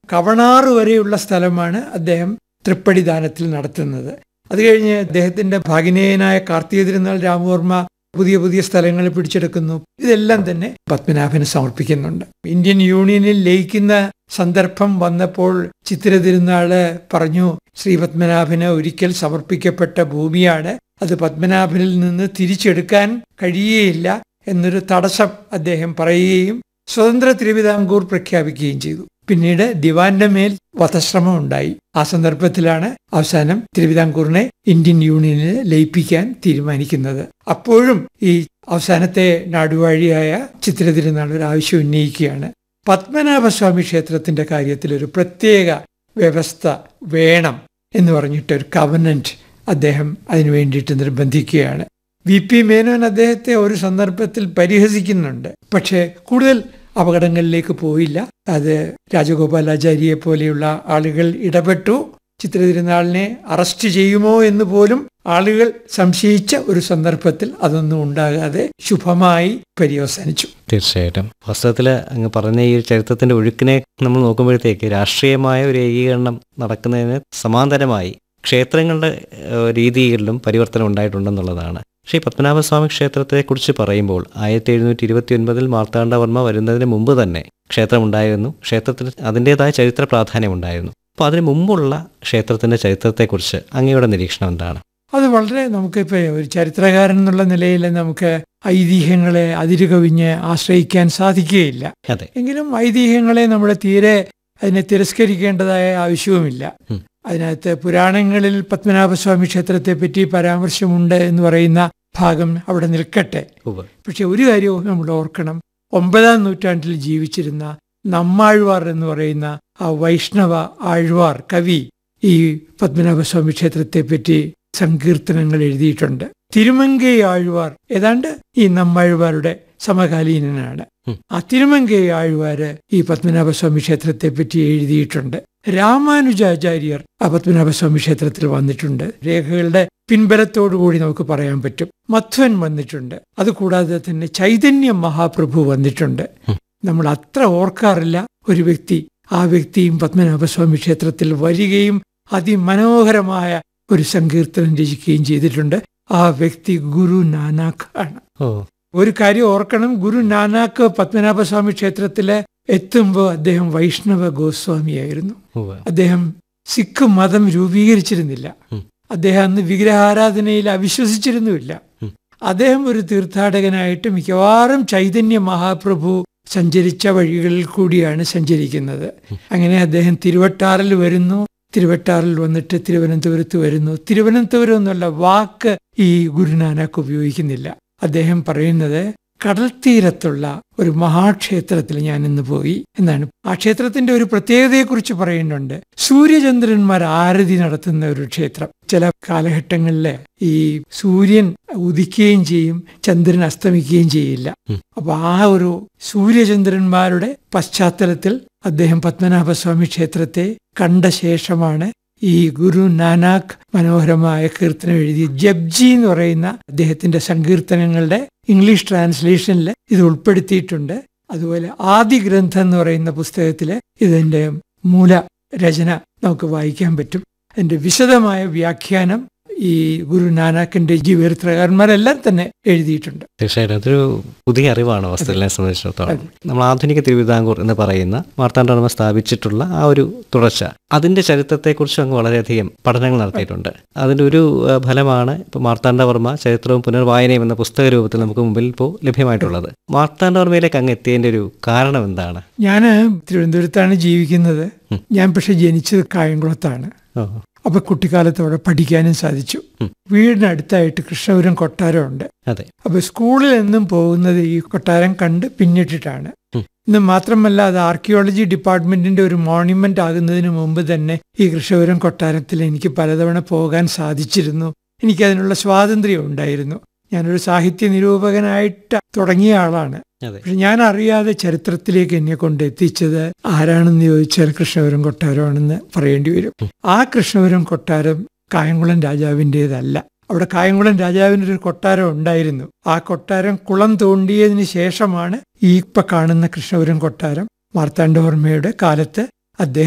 കവണാറ് വരെയുള്ള സ്ഥലമാണ് അദ്ദേഹം തൃപ്പടി ദാനത്തിൽ നടത്തുന്നത്. അത് കഴിഞ്ഞ് അദ്ദേഹത്തിന്റെ ഭാഗിനേയനായ കാർത്തിക തിരുനാൾ രാമവർമ്മ പുതിയ പുതിയ സ്ഥലങ്ങൾ പിടിച്ചെടുക്കുന്നു. ഇതെല്ലാം തന്നെ പത്മനാഭന് സമർപ്പിക്കുന്നുണ്ട്. ഇന്ത്യൻ യൂണിയനിൽ ലയിക്കുന്ന സന്ദർഭം വന്നപ്പോൾ ചിത്തിര തിരുനാള് പറഞ്ഞു, ശ്രീ പത്മനാഭന് ഒരിക്കൽ സമർപ്പിക്കപ്പെട്ട ഭൂമിയാണ്, അത് പത്മനാഭനിൽ നിന്ന് തിരിച്ചെടുക്കാൻ കഴിയുകയില്ല എന്നൊരു തടസ്സം അദ്ദേഹം പറയുകയും സ്വതന്ത്ര തിരുവിതാംകൂർ പ്രഖ്യാപിക്കുകയും ചെയ്തു. പിന്നീട് ദിവാന്റെ മേൽ വധശ്രമം ഉണ്ടായി. ആ സന്ദർഭത്തിലാണ് അവസാനം തിരുവിതാംകൂറിനെ ഇന്ത്യൻ യൂണിയനിൽ ലയിപ്പിക്കാൻ തീരുമാനിക്കുന്നത്. അപ്പോഴും ഈ അവസാനത്തെ നാടുവാഴിയായ ചിത്തിര തിരുനാൾ ഒരു ആവശ്യം ഉന്നയിക്കുകയാണ്. പത്മനാഭസ്വാമി ക്ഷേത്രത്തിന്റെ കാര്യത്തിൽ ഒരു പ്രത്യേക വ്യവസ്ഥ വേണം എന്ന് പറഞ്ഞിട്ട് ഒരു കവനന്റ് അദ്ദേഹം അതിനു വേണ്ടിയിട്ട് നിർബന്ധിക്കുകയാണ്. VP മേനോൻ അദ്ദേഹത്തെ ഒരു സന്ദർഭത്തിൽ പരിഹസിക്കുന്നുണ്ട്. പക്ഷേ കൂടുതൽ അപകടങ്ങളിലേക്ക് പോയില്ല. അത് രാജഗോപാലാചാര്യയെ പോലെയുള്ള ആളുകൾ ഇടപെട്ടു. ചിത്തിര തിരുനാളിനെ അറസ്റ്റ് ചെയ്യുമോ എന്ന് പോലും ആളുകൾ സംശയിച്ച ഒരു സന്ദർഭത്തിൽ അതൊന്നും ഉണ്ടാകാതെ ശുഭമായി പര്യവസാനിച്ചു. തീർച്ചയായിട്ടും വാസ്തവത്തിൽ അങ്ങ് പറഞ്ഞ ഈ ചരിത്രത്തിന്റെ ഒഴുക്കിനെ നമ്മൾ നോക്കുമ്പോഴത്തേക്ക് രാഷ്ട്രീയമായ ഒരു ഏകീകരണം നടക്കുന്നതിന് സമാന്തരമായി ക്ഷേത്രങ്ങളുടെ രീതികളിലും പരിവർത്തനം ഉണ്ടായിട്ടുണ്ടെന്നുള്ളതാണ്. പക്ഷേ ഈ പത്മനാഭസ്വാമി ക്ഷേത്രത്തെക്കുറിച്ച് പറയുമ്പോൾ 1729 മാർത്താണ്ഡവർമ്മ വരുന്നതിന് മുമ്പ് തന്നെ ക്ഷേത്രമുണ്ടായിരുന്നു. ക്ഷേത്രത്തിന് അതിൻ്റെതായ ചരിത്ര പ്രാധാന്യം ഉണ്ടായിരുന്നു. അപ്പോൾ അതിന് മുമ്പുള്ള ക്ഷേത്രത്തിന്റെ ചരിത്രത്തെക്കുറിച്ച് അങ്ങയുടെ നിരീക്ഷണം എന്താണ്? അത് വളരെ നമുക്കിപ്പോൾ ഒരു ചരിത്രകാരൻ എന്നുള്ള നിലയിൽ നമുക്ക് ഐതിഹ്യങ്ങളെ അതിരുകവിഞ്ഞ് ആശ്രയിക്കാൻ സാധിക്കുകയില്ല. എങ്കിലും ഐതിഹ്യങ്ങളെ നമ്മൾ തീരെ അതിനെ തിരസ്കരിക്കേണ്ടതായ ആവശ്യവുമില്ല. അതിനകത്ത് പുരാണങ്ങളിൽ പത്മനാഭസ്വാമി ക്ഷേത്രത്തെ പറ്റി പരാമർശമുണ്ട് എന്ന് പറയുന്ന ഭാഗം അവിടെ നിൽക്കട്ടെ. പക്ഷെ ഒരു കാര്യവും നമ്മൾ ഓർക്കണം, 9ാം നൂറ്റാണ്ടിൽ ജീവിച്ചിരുന്ന നമ്മാഴ്വാർ എന്ന് പറയുന്ന ആ വൈഷ്ണവ ആഴ്വാർ കവി ഈ പത്മനാഭസ്വാമി ക്ഷേത്രത്തെ പറ്റി സങ്കീർത്തനങ്ങൾ എഴുതിയിട്ടുണ്ട്. തിരുമങ്കൈ ആഴ്വാർ ഏതാണ്ട് ഈ നമ്മാഴ്വാരുടെ സമകാലീനനാണ്. ആ തിരുമങ്കൈ ആഴ്വാര് ഈ പത്മനാഭസ്വാമി ക്ഷേത്രത്തെ പറ്റി എഴുതിയിട്ടുണ്ട്. രാമാനുജാചാര്യർ ആ പത്മനാഭസ്വാമി ക്ഷേത്രത്തിൽ വന്നിട്ടുണ്ട്. രേഖകളുടെ പിൻബലത്തോടുകൂടി നമുക്ക് പറയാൻ പറ്റും. മധ്വൻ വന്നിട്ടുണ്ട്. അതുകൂടാതെ തന്നെ ചൈതന്യ മഹാപ്രഭു വന്നിട്ടുണ്ട്. നമ്മൾ അത്ര ഓർക്കാറില്ല ഒരു വ്യക്തി. ആ വ്യക്തിയും പത്മനാഭസ്വാമി ക്ഷേത്രത്തിൽ വരികയും അതിമനോഹരമായ ഒരു സങ്കീർത്തനം രചിക്കുകയും ചെയ്തിട്ടുണ്ട്. ആ വ്യക്തി ഗുരു നാനാക്ക് ആണ്. ഒരു കാര്യം ഓർക്കണം, ഗുരു നാനാക്ക് പത്മനാഭസ്വാമി ക്ഷേത്രത്തില് എത്തുമ്പോൾ അദ്ദേഹം വൈഷ്ണവ ഗോസ്വാമിയായിരുന്നു. അദ്ദേഹം സിഖ് മതം രൂപീകരിച്ചിരുന്നില്ല. അദ്ദേഹം അന്ന് വിഗ്രഹാരാധനയിൽ അവിശ്വസിച്ചിരുന്നുമില്ല. അദ്ദേഹം ഒരു തീർത്ഥാടകനായിട്ട് മിക്കവാറും ചൈതന്യ മഹാപ്രഭു സഞ്ചരിച്ച വഴികളിൽ കൂടിയാണ് സഞ്ചരിക്കുന്നത്. അങ്ങനെ അദ്ദേഹം തിരുവട്ടാറിൽ വരുന്നു. തിരുവട്ടാറിൽ വന്നിട്ട് തിരുവനന്തപുരത്ത് വരുന്നു. തിരുവനന്തപുരം എന്നുള്ള വാക്ക് ഈ ഗുരുനാനക്ക് ഉപയോഗിക്കുന്നില്ല. അദ്ദേഹം പറയുന്നത് കടൽ തീരത്തുള്ള ഒരു മഹാക്ഷേത്രത്തിൽ ഞാൻ ഇന്ന് പോയി എന്നാണ്. ആ ക്ഷേത്രത്തിന്റെ ഒരു പ്രത്യേകതയെക്കുറിച്ച് പറയുന്നുണ്ട്. സൂര്യചന്ദ്രന്മാർ ആരതി നടത്തുന്ന ഒരു ക്ഷേത്രം. ചില കാലഘട്ടങ്ങളില് ഈ സൂര്യൻ ഉദിക്കുകയും ചെയ്യും, ചന്ദ്രൻ അസ്തമിക്കുകയും ചെയ്യില്ല. അപ്പൊ ആ ഒരു സൂര്യചന്ദ്രന്മാരുടെ പശ്ചാത്തലത്തിൽ അദ്ദേഹം പത്മനാഭസ്വാമി ക്ഷേത്രത്തെ കണ്ട ശേഷമാണ് ഈ ഗുരു നാനാക്ക് മനോഹരമായ കീർത്തനം എഴുതി ജപ്ജി എന്ന് പറയുന്ന അദ്ദേഹത്തിന്റെ സങ്കീർത്തനങ്ങളുടെ ഇംഗ്ലീഷ് ട്രാൻസ്ലേഷനിൽ ഇത് ഉൾപ്പെടുത്തിയിട്ടുണ്ട്. അതുപോലെ ആദി ഗ്രന്ഥം എന്ന് പറയുന്ന പുസ്തകത്തില് ഇതിന്റെ മൂല രചന നമുക്ക് വായിക്കാൻ പറ്റും. അതിന്റെ വിശദമായ വ്യാഖ്യാനം ഈ ഗുരു നാനാക്കിന്റെ ജീവചരിത്രകാരന്മാരെല്ലാം തന്നെ എഴുതിയിട്ടുണ്ട്. തീർച്ചയായിട്ടും അതൊരു പുതിയ അറിവാണ് വസ്തുവിനെ സംബന്ധിച്ചിടത്തോളം. നമ്മൾ ആധുനിക തിരുവിതാംകൂർ എന്ന് പറയുന്ന മാർത്താണ്ഡവർമ്മ സ്ഥാപിച്ചിട്ടുള്ള ആ ഒരു തുടർച്ച, അതിന്റെ ചരിത്രത്തെക്കുറിച്ച് അങ്ങ് വളരെയധികം പഠനങ്ങൾ നടത്തിയിട്ടുണ്ട്. അതിന്റെ ഒരു ഫലമാണ് ഇപ്പോൾ മാർത്താണ്ഡവർമ്മ ചരിത്രവും പുനർവായനയും എന്ന പുസ്തക രൂപത്തിൽ നമുക്ക് മുമ്പിൽ ഇപ്പോൾ ലഭ്യമായിട്ടുള്ളത്. മാർത്താണ്ഡവർമ്മയിലേക്ക് അങ്ങ് എത്തിയതിന്റെ ഒരു കാരണം എന്താണ്? ഞാൻ തിരുവനന്തപുരത്താണ് ജീവിക്കുന്നത്. ഞാൻ പക്ഷെ ജനിച്ചത് കായംകുളത്താണ്. അപ്പൊ കുട്ടിക്കാലത്ത് അവിടെ പഠിക്കാനും സാധിച്ചു. വീടിനടുത്തായിട്ട് കൃഷ്ണപുരം കൊട്ടാരമുണ്ട്. അപ്പൊ സ്കൂളിൽ എന്നും പോകുന്നത് ഈ കൊട്ടാരം കണ്ട് പിന്നിട്ടിട്ടാണ്. ഇന്ന് മാത്രമല്ല, അത് ആർക്കിയോളജി ഡിപ്പാർട്ട്മെന്റിന്റെ ഒരു മോണ്യുമെന്റ് ആകുന്നതിന് മുമ്പ് തന്നെ ഈ കൃഷ്ണപുരം കൊട്ടാരത്തിൽ എനിക്ക് പലതവണ പോകാൻ സാധിച്ചിരുന്നു. എനിക്കതിനുള്ള സ്വാതന്ത്ര്യം ഉണ്ടായിരുന്നു. ഞാനൊരു സാഹിത്യ നിരൂപകനായിട്ട് തുടങ്ങിയ ആളാണ്. പക്ഷെ ഞാൻ അറിയാതെ ചരിത്രത്തിലേക്ക് എന്നെ കൊണ്ട് എത്തിച്ചത് ആരാണെന്ന് ചോദിച്ചാൽ കൃഷ്ണപുരം കൊട്ടാരമാണെന്ന് പറയേണ്ടി വരും. ആ കൃഷ്ണപുരം കൊട്ടാരം കായംകുളം രാജാവിൻ്റെതല്ല. അവിടെ കായംകുളം രാജാവിൻ്റെ ഒരു കൊട്ടാരം ഉണ്ടായിരുന്നു. ആ കൊട്ടാരം കുളം തോണ്ടിയതിന് ശേഷമാണ് ഈ ഇപ്പൊ കാണുന്ന കൃഷ്ണപുരം കൊട്ടാരം മാർത്താണ്ഡവർമ്മയുടെ കാലത്ത് അദ്ദേഹം